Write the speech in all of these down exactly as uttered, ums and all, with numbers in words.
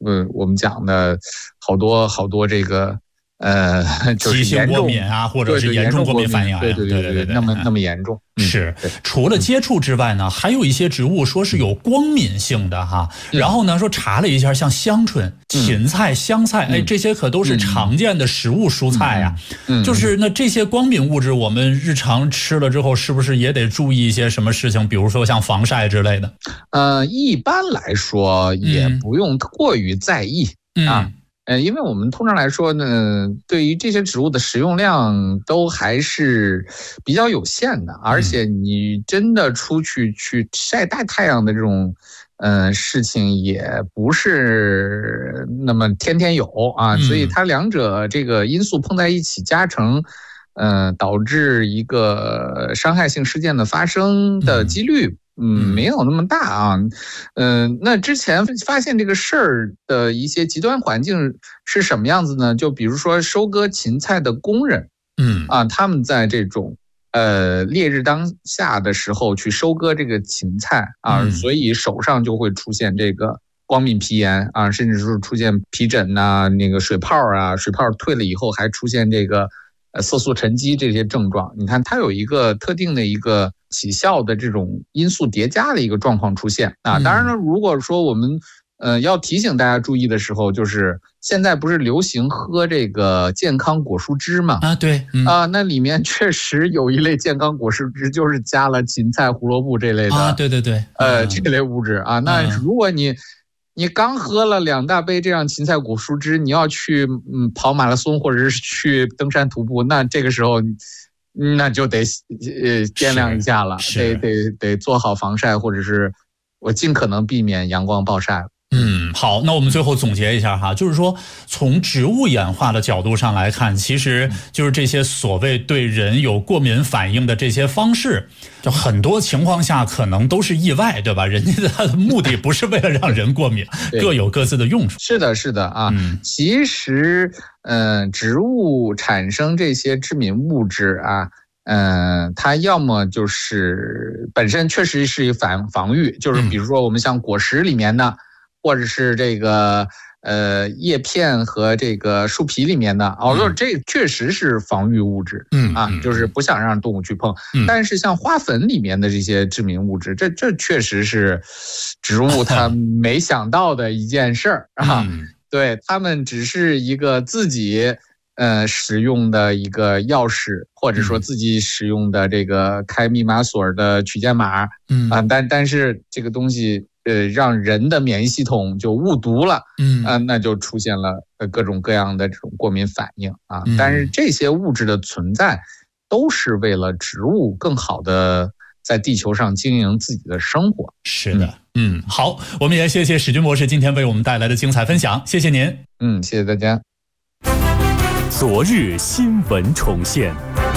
呃，我们讲的好多好多这个。呃，就是急性过敏啊，或者是严重过敏反应啊， 对对对对对，那么那么严重。 是，除了接触之外呢，还有一些植物说是有光敏性的哈。然后呢，说查了一下，像香椿、芹菜、香菜，哎，这些可都是常见的食物蔬菜呀。就是那这些光敏物质，我们日常吃了之后，是不是也得注意一些什么事情？比如说像防晒之类的。 呃，一般来说也不用过于在意啊。呃，因为我们通常来说呢，对于这些植物的食用量都还是比较有限的，而且你真的出去去晒大太阳的这种，呃，事情也不是那么天天有啊，所以它两者这个因素碰在一起加成，呃，导致一个伤害性事件的发生的几率。嗯，没有那么大啊，嗯、呃，那之前发现这个事儿的一些极端环境是什么样子呢？就比如说收割芹菜的工人，嗯啊，他们在这种呃烈日当下的时候去收割这个芹菜啊，嗯、所以手上就会出现这个光敏皮炎啊，甚至是出现皮疹呐、啊、那个水泡啊，水泡退了以后还出现这个呃色素沉积这些症状。你看，它有一个特定的一个起效的这种因素叠加的一个状况出现啊。当然了，如果说我们呃要提醒大家注意的时候，就是现在不是流行喝这个健康果蔬汁嘛？ 啊，对， 嗯、啊，那里面确实有一类健康果蔬汁，就是加了芹菜、胡萝卜这类的啊，对对对， 呃，这类物质啊。那如果你你刚喝了两大杯这样芹菜果蔬汁，你要去嗯跑马拉松或者是去登山徒步，那这个时候。那就得呃掂量一下了，得得得做好防晒，或者是我尽可能避免阳光暴晒。 嗯，好，那我们最后总结一下哈，就是说从植物演化的角度上来看，其实就是这些所谓对人有过敏反应的这些方式，就很多情况下可能都是意外，对吧？人家的目的不是为了让人过敏，各有各自的用处。 是的，是的啊。嗯、其实，嗯、呃，植物产生这些致敏物质啊。嗯、呃，它要么就是本身确实是一防防御，就是比如说我们像果实里面的。或者是这个呃叶片和这个树皮里面的，哦，嗯、这确实是防御物质，嗯啊，就是不想让动物去碰。嗯、但是像花粉里面的这些致敏物质，这这确实是植物它没想到的一件事儿啊。嗯、对，它们只是一个自己呃使用的一个钥匙，或者说自己使用的这个开密码锁的取件码，嗯啊，但但是这个东西。呃，让人的免疫系统就误读了，嗯啊，那就出现了各种各样的这种过敏反应啊。嗯、但是这些物质的存在，都是为了植物更好的在地球上经营自己的生活。 是的，嗯，嗯好，我们也谢谢史军博士今天为我们带来的精彩分享，谢谢您。 嗯，谢谢大家。 昨日新闻重现，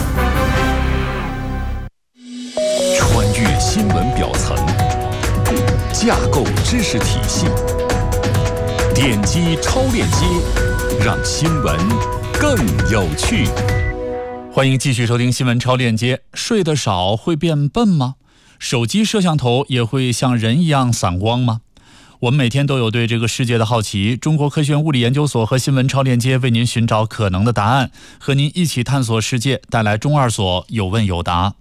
穿越新闻表层。架构知识体系，点击超链接，让新闻更有趣。 欢迎继续收听新闻超链接。睡得少会变笨吗？手机摄像头也会像人一样散光吗？我们每天都有对这个世界的好奇，中国科学院物理研究所和新闻超链接为您寻找可能的答案，和您一起探索世界，带来中二所有问有答。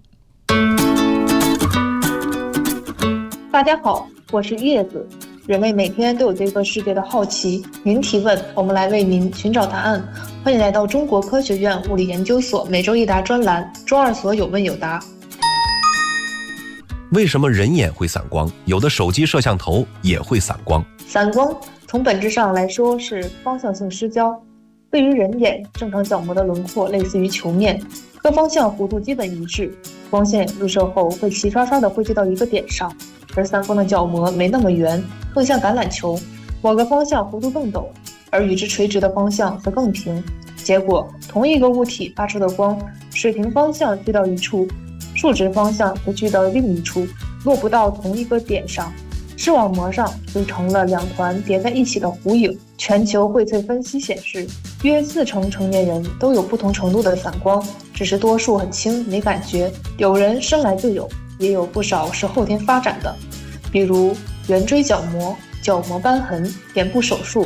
大家好，我是叶子。人类每天都有对这个世界的好奇，您提问，我们来为您寻找答案。欢迎来到中国科学院物理研究所每周一答专栏，中二所有问有答。 为什么人眼会散光？有的手机摄像头也会散光。 散光从本质上来说是方向性失焦。对于人眼，正常角膜的轮廓类似于球面，各方向弧度基本一致，光线入射后会齐刷刷地汇聚到一个点上。而散光的角膜没那么圆，更像橄榄球，某个方向弧度更陡，而与之垂直的方向则更平。结果，同一个物体发出的光，水平方向聚到一处，竖直方向则聚到另一处，落不到同一个点上。视网膜上就成了两团叠在一起的弧影。全球荟萃分析显示，约四成成年人都有不同程度的散光，只是多数很轻，没感觉。有人生来就有，也有不少是后天发展的，比如圆锥角膜、角膜瘢痕、脸部手术